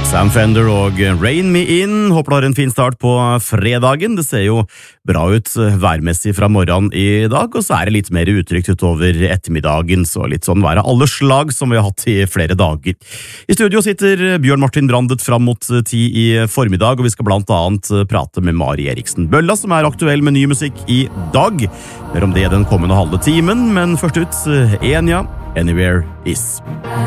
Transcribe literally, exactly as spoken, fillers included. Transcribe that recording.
Sam Fender og Rain Me In. Håper du har en fin start på fredagen. Det ser jo bra ut værmessig fra morgenen i dag, og så er det litt mer utrygt utover ettermiddagen, så litt sånn være alle slag som vi har hatt i flere dager. I studio sitter Bjørn Martin Brandet fram mot ti i formiddag, og vi skal blant annet prate med Mari Eriksen Bølla, som er aktuell med ny musikk i dag. Mer om det den kommende halve timen, men først ut, Enya, Anywhere Is.